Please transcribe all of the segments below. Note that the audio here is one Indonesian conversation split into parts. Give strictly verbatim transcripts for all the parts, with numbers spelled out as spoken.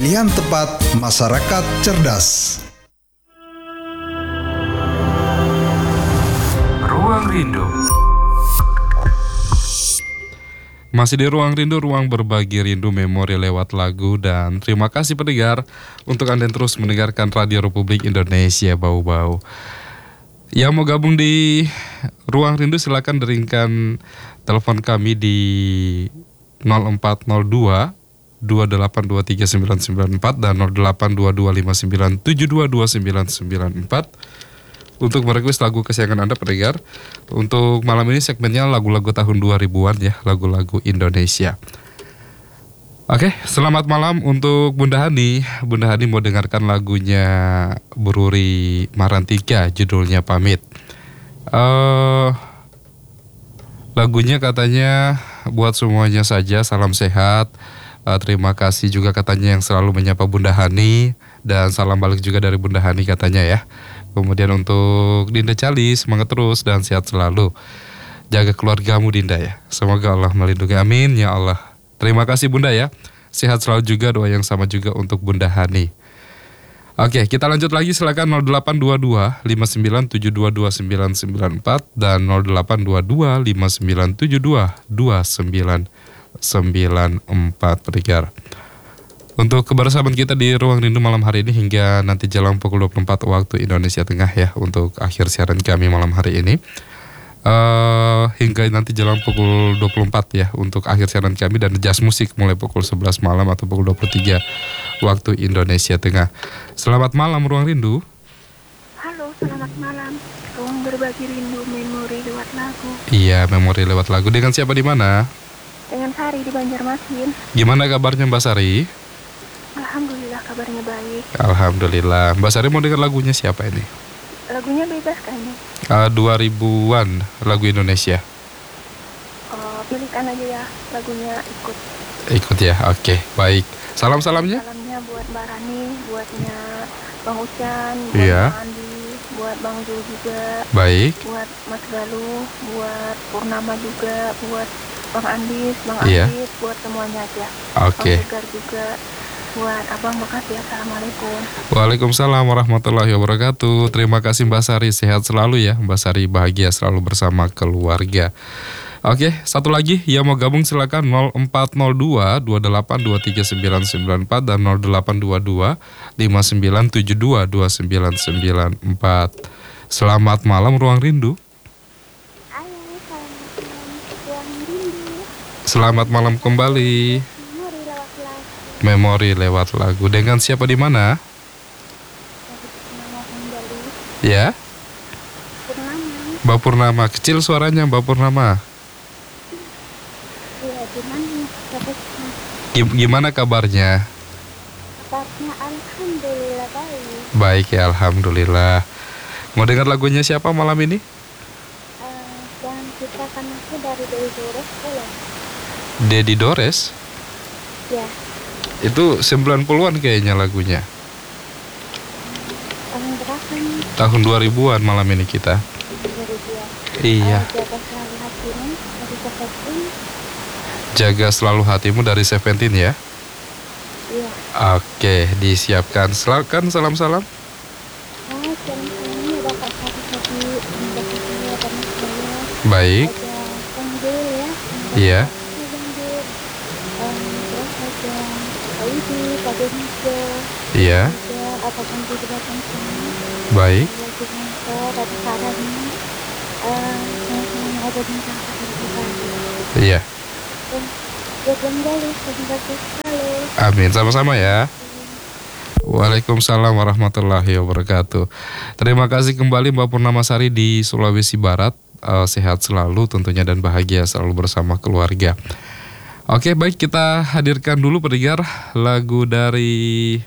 Pilihan tepat masyarakat cerdas. Ruang Rindu. Masih di Ruang Rindu, ruang berbagi rindu memori lewat lagu. Dan terima kasih pendengar untuk Anda yang terus mendengarkan Radio Republik Indonesia Bau-Bau. Yang mau gabung di Ruang Rindu silakan deringkan telepon kami di nol empat nol dua dua delapan dua tiga sembilan sembilan empat dan nol delapan dua dua lima sembilan tujuh dua dua sembilan sembilan empat untuk merequest lagu kesayangan Anda pendengar. Untuk malam ini segmennya lagu-lagu tahun dua ribuan ya, lagu-lagu Indonesia. Oke, selamat malam untuk Bunda Hani. Bunda Hani mau dengarkan lagunya Beruri Marantika, judulnya Pamit. Uh, lagunya katanya buat semuanya saja, salam sehat. Uh, terima kasih juga katanya yang selalu menyapa Bunda Hani. Dan salam balik juga dari Bunda Hani katanya ya. Kemudian untuk Dinda Cali, semangat terus dan sehat selalu. Jaga keluargamu Dinda ya. Semoga Allah melindungi, amin ya Allah. Terima kasih Bunda ya. Sehat selalu juga, doa yang sama juga untuk Bunda Hani. Oke, kita lanjut lagi, silakan nol delapan dua dua lima sembilan tujuh dua dua sembilan sembilan empat dan nol delapan dua dua lima sembilan tujuh dua dua sembilan sembilan empat pendengar. Untuk kebersamaan kita di Ruang Rindu malam hari ini hingga nanti jelang pukul dua puluh empat waktu Indonesia Tengah ya, untuk akhir siaran kami malam hari ini. Uh, hingga nanti jelang pukul dua puluh empat ya untuk akhir siaran kami, dan jazz musik mulai pukul sebelas malam atau pukul dua puluh tiga waktu Indonesia Tengah. Selamat malam Ruang Rindu. Halo, selamat malam. Ruang berbagi rindu memori lewat lagu. Iya, memori lewat lagu. Dengan siapa di mana? Dengan Sari di Banjarmasin. Gimana kabarnya Mbak Sari? Alhamdulillah kabarnya baik. Alhamdulillah. Mbak Sari mau dengar lagunya siapa ini? Lagunya bebas kan ya? Uh, dua ribuan lagu Indonesia. Oh, pilihkan aja ya lagunya, ikut. Ikut ya, oke, baik. Salam-salamnya? Salamnya buat Mbak Rani, buatnya Bang Ucan, buat Iya. Bang Andi, buat Bang Zul juga. Baik. Buat Mas Galuh, buat Purnama juga, buat Bang Andis, Bang Iya. Andis, buat semuanya aja. Oke. Bang Segar juga. Buat Abang, makasih ya. Assalamualaikum. Waalaikumsalam warahmatullahi wabarakatuh. Terima kasih Mbak Sari, sehat selalu ya. Mbak Sari bahagia selalu bersama keluarga. Oke, satu lagi yang mau gabung silakan nol empat nol dua dua delapan dua tiga sembilan sembilan empat dan nol delapan dua dua lima sembilan tujuh dua dua sembilan sembilan empat. Selamat malam Ruang Rindu. Halo, selamat malam Ruang Rindu. Selamat malam kembali. Memori lewat lagu. Memori lewat lagu. Dengan siapa di mana? Purnama kembali. Ya, Purnama. Mbak Purnama. Kecil suaranya Mbak Purnama. Iya, gimana? Kabarnya? Gim- Gimana kabarnya? Kabarnya alhamdulillah baik. Baik ya, alhamdulillah. Mau dengar lagunya siapa malam ini? Eh, yang kita kan aku dari Dewi Dores pulang. Dedi Dores. Ya, Itu sembilan puluhan kayaknya lagunya. tahun berapa nih? Tahun dua ribuan malam ini kita. Dari dia. Iya. Eh, jaga selalu hatimu dari Seventeen. Jaga selalu hatimu dari Seventeen ya. Iya. Oke, disiapkan. Silakan salam-salam. Oh, jalan-jalannya bapak satu-satu. Minta saya dan saya. Baik. Ada panggil ya. Iya. Panggil. Um, terus ada Pak Widi, Pak Denisa. Iya. Ada apapun di belakang sana. Baik. Ada Denisa, ada Sarani. Eh, sama-sama ada di belakang kita. Iya. Dan buat kembali, terima kasih sekali. Amin. Sama-sama ya. Waalaikumsalam warahmatullahi wabarakatuh. Terima kasih kembali Mbak Purnama Sari di Sulawesi Barat. Uh, sehat selalu tentunya dan bahagia selalu bersama keluarga. Oke, baik, kita hadirkan dulu pendengar lagu dari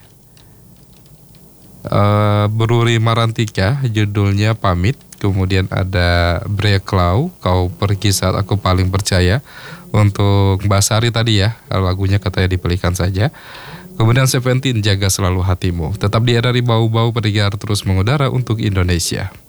uh, Beruri Marantika, judulnya Pamit. Kemudian ada Breklau, Kau Pergi Saat Aku Paling Percaya. Untuk Mbak Sari tadi ya, lagunya katanya dipilihkan saja. Kemudian Seventeen, Jaga Selalu Hatimu. Tetap di R R I Bau-Bau pendengar, terus mengudara untuk Indonesia.